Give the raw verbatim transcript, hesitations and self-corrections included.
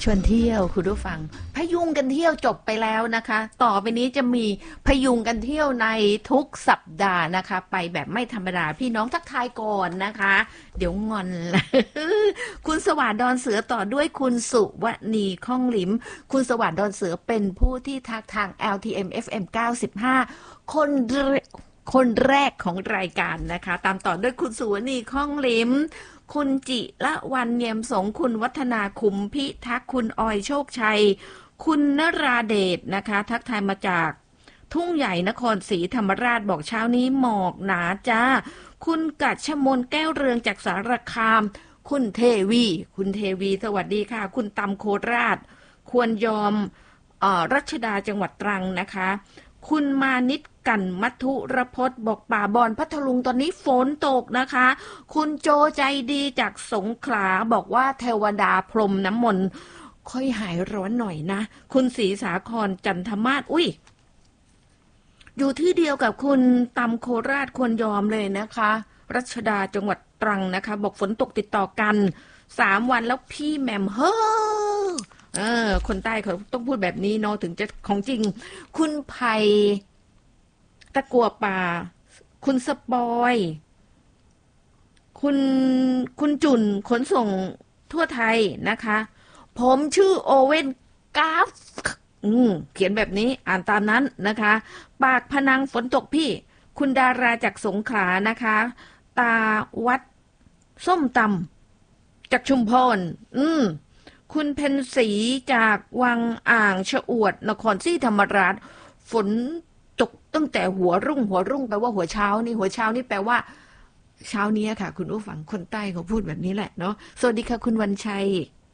ชวนเที่ยวคุณผู้ฟังพยุงกันเที่ยวจบไปแล้วนะคะต่อไปนี้จะมีพยุงกันเที่ยวในทุกสัปดาห์นะคะไปแบบไม่ธรรมดาพี่น้องทักทายก่อนนะคะเดี๋ยวงอนคุณสวัสดิ์ดอนเสือต่อด้วยคุณสุวณีข้องหลิมคุณสวัสดิ์ดอนเสือเป็นผู้ที่ทักทาง แอล ที เอ็ม เอฟ เอ็ม เก้าสิบห้าคนคนแรกของรายการนะคะตามต่อด้วยคุณสุวณีข้องหลิมคุณจิละวันเนียมสงคุณวัฒนาคุมพิทักษ์คุณออยโชคชัยคุณนราเดชนะคะทักทายมาจากทุ่งใหญ่นครศรีธรรมราชบอกเช้านี้หมอกหนาจ้าคุณกัจฉมนแก้วเรืองจากสารคามคุณเทวีคุณเทวีสวัสดีค่ะคุณตำโคราชควรยอมเอ่อรัชดาจังหวัดตรังนะคะคุณมานิตกันมัทุรพจน์บอกป่าบอนพัทลุงตอนนี้ฝนตกนะคะคุณโจใจดีจากสงขลาบอกว่าเทวดาพรมน้ำมนต์ค่อยหายร้อนหน่อยนะคุณศรีสาครจันทมาศอุ้ยอยู่ที่เดียวกับคุณตำโคราชควรยอมเลยนะคะรัชดาจังหวัดตรังนะคะบอกฝนตกติดต่อกันสามวันแล้วพี่แหม่มเฮ้อเออคนใต้เขาต้องพูดแบบนี้เนาะถึงจะของจริงคุณไพตะกัวป่าคุณสปอยคุณคุณจุนขนส่งทั่วไทยนะคะผมชื่อโอเว่นกราฟอืมเขียนแบบนี้อ่านตามนั้นนะคะปากพนังฝนตกพี่คุณดาราจากสงขลานะคะตาวัดส้มตำจากชุมพรอืมคุณเพนศรีจากวังอ่างชะอวดนครศรีธรรมราชฝนตกตั้งแต่หัวรุ่งหัวรุ่งแปลว่าหัวเช้านี่หัวเช้านี่แปลว่าเช้านี้ค่ะคุณผู้ฟังคนใต้เขาพูดแบบนี้แหละเนาะสวัสดีค่ะคุณวันชัย